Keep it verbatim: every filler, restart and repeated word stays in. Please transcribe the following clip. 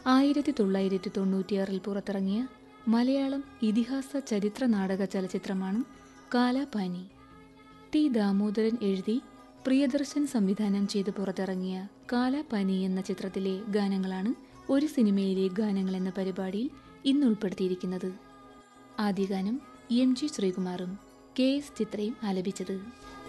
ആയിരത്തി തൊള്ളായിരത്തി തൊണ്ണൂറ്റിയാറിൽ പുറത്തിറങ്ങിയ മലയാളം ഇതിഹാസ ചരിത്ര നാടക ചലച്ചിത്രമാണ് കാലാപാനി. ടി ദാമോദരൻ എഴുതി പ്രിയദർശൻ സംവിധാനം ചെയ്ത് പുറത്തിറങ്ങിയ കാലാപാനി എന്ന ചിത്രത്തിലെ ഗാനങ്ങളാണ് ഒരു സിനിമയിലെ ഗാനങ്ങൾ എന്ന പരിപാടിയിൽ ഇന്ന് ഉൾപ്പെടുത്തിയിരിക്കുന്നത്. ആദ്യ ഗാനം എം ജി ശ്രീകുമാറും കെ എസ് ചിത്രയും ആലപിച്ചത്.